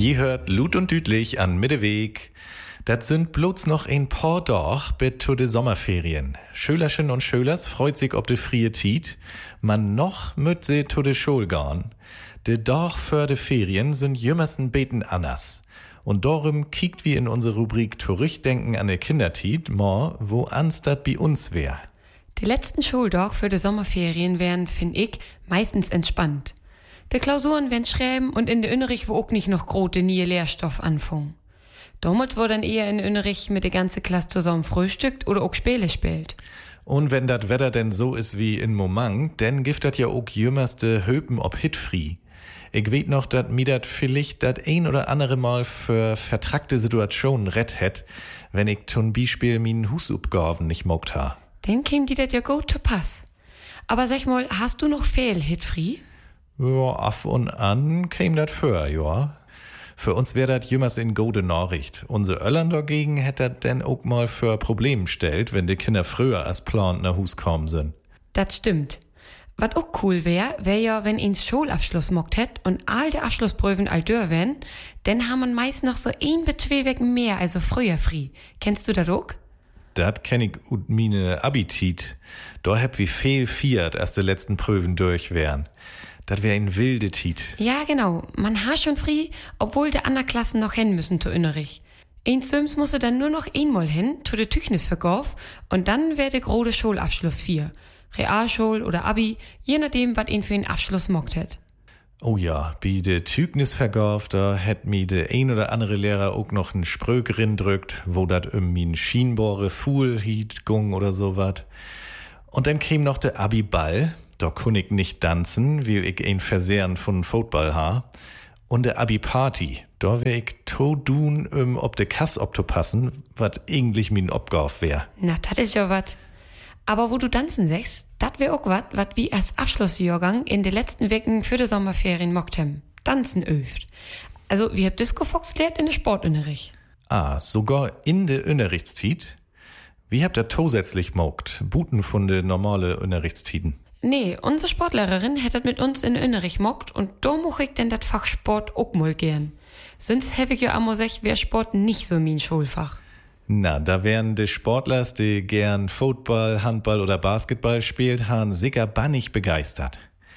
Je hört Lut und Düdlich an Mitteweg. Dat sind bloß noch ein paar Tage bis zu de Sommerferien. Schülerchen und Schülers freut sich ob de frie Tiet. Man noch müt se zu de Schul gehen. De Tag für de Ferien sind jümmersten beten anders. Und darum kiekt wie in unsere Rubrik Zurückdenken an de Kindertiet mal, wo ans dat bei uns wär. Die letzten Schultag für die Sommerferien wären, find ich, meistens entspannt. Die Klausuren werden schreiben und in der Unterricht wo auch nicht noch große nie Lehrstoff anfangen. Damals wurde dann eher in der Unterricht mit der ganzen Klasse zusammen frühstückt oder auch Spiele spielt. Und wenn dat Wetter denn so ist wie in Moment, denn gibt dat ja auch jümmerste Höpen ob hitfree. Ich weet noch, dat mi dat vielleicht dat ein oder andere Mal für vertrackte Situationen rett hätt, wenn ich zum Beispiel min Husabgaben nicht mogt ha. Dann käm die dat ja gut zu Pass. Aber sag mal, hast du noch viel hitfree? Ja, af und an käm dat für, ja. Für uns wär dat jümmers in gute Nachricht. Unsere Öllern dagegen hätt dat denn auch mal für Probleme stellt, wenn die Kinder früher als plant nach Hus kommen sind. Das stimmt. Was auch cool wär ja, wenn ins Schulabschluss mockt hätt und all die Abschlussprüfen all dör wären, dann haben man meist noch so 1 bis 2 Wochen mehr, also früher frie. Kennst du das auch? Dat kenn ich ut mine Abitit. Da heb wie viel fiert, als de letzten Prüfen durch wären. Dat wär ein wilde Tit. Ja, genau. Man ha schon frie, obwohl de anderen Klassen noch hin müssen zu Innerich. In Sims musste dann nur noch einmal hin, zu de Tüchnisverkauf, und dann wär de grode Schulabschluss 4. Realschul oder Abi, je nachdem, wat ihn für einen Abschluss mockt hätt. Oh ja, bei de Tügnisverkauf, da hätt mi de ein oder andere Lehrer auch noch n Spröck drückt, wo dat min Schienbohre Fuhl hiet gung oder so wat. Und dann käm noch de Abi-Ball, da kun ich nicht tanzen, weil ich ein Versehren von Football ha. Und de Abi-Party, da wär ich to dun, ob de Kass passen, wat eigentlich min Obgauf wär. Na, dat is ja wat. Aber wo du tanzen sagst, dat wär auch wat wie als Abschlussjahrgang in de letzten Wochen für de Sommerferien mockt hem. Tanzen öft. Also, wir hab Disco Fox lehrt in de Sportunterricht. Ah, sogar in de Unterrichtstiet? Wie habt ihr zusätzlich mockt? Buten von de normale Unterrichtstiden? Nee, unsere Sportlehrerin hättet mit uns in de Unterricht mockt und da moch ich denn dat Fach Sport auch mal gern. Sonst hätt ich ja ammo sech, wär Sport nicht so min Schulfach. Na, da wären de Sportlers, die gern Football, Handball oder Basketball spielt, han sicher bannig begeistert.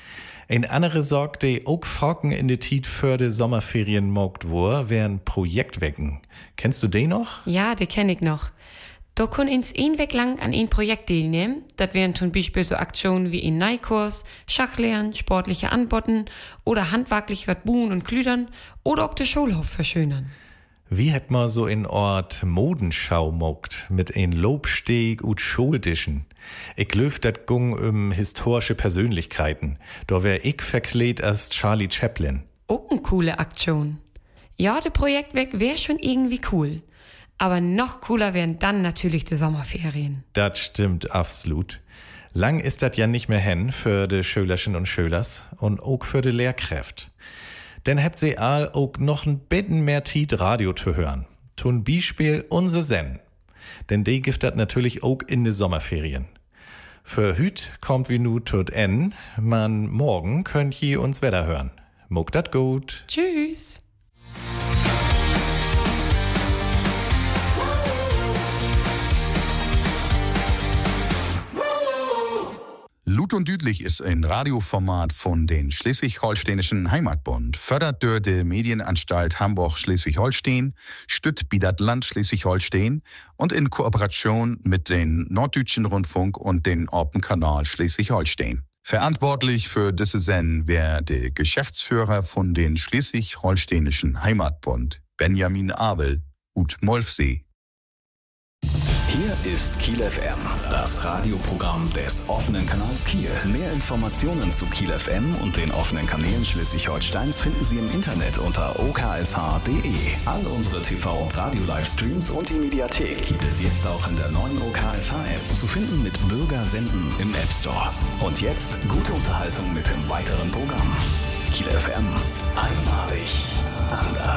Ein andere Sorg, die auch Falken in de Tiet für de Sommerferien mogt wor, wären Projektwecken. Kennst du den noch? Ja, den kenn ich noch. Da kun ins ein Weg lang an ein Projekt teilnehmen. Das wären zum Beispiel so Aktionen wie ein Neikurs, Schachlernen, sportliche Anbotten oder handwerklich wat buhen und klüdern oder auch de Schulhof verschönern. Wie hätt ma so in Ort Modenschau mogt, mit ein Lobsteg und Schuldischen. Ich löf dat gung historische Persönlichkeiten. Da wär ich verkleed als Charlie Chaplin. Auch eine coole Aktion. Ja, de Projektweg wär schon irgendwie cool. Aber noch cooler wären dann natürlich die Sommerferien. Das stimmt absolut. Lang ist dat ja nicht mehr hen für de Schülerchen und Schülers und auch für de Lehrkräft. Denn habt sie all auch noch ein bisschen mehr Tiet Radio zu hören. Zum Beispiel unser Sen. Denn die gibt dat natürlich auch in de Sommerferien. Für hüt kommt wie nu tot en, man morgen könnt je uns Wetter hören. Mogt dat gut. Tschüss. Lut und Düdlich ist ein Radioformat von den Schleswig-Holsteinischen Heimatbund, fördert durch die Medienanstalt Hamburg-Schleswig-Holstein, stützt bi dat Land Schleswig-Holstein und in Kooperation mit den Norddeutschen Rundfunk und den Orpenkanal Schleswig-Holstein. Verantwortlich für diese Sendung wäre der Geschäftsführer von den Schleswig-Holsteinischen Heimatbund, Benjamin Abel, ut Molfsee. Hier ist Kiel FM, das Radioprogramm des offenen Kanals Kiel. Mehr Informationen zu Kiel FM und den offenen Kanälen Schleswig-Holsteins finden Sie im Internet unter oksh.de. All unsere TV- und Radio-Livestreams und die Mediathek gibt es jetzt auch in der neuen OKSH-App, zu finden mit Bürger senden im App Store. Und jetzt gute Unterhaltung mit dem weiteren Programm. Kiel FM, einmalig anders.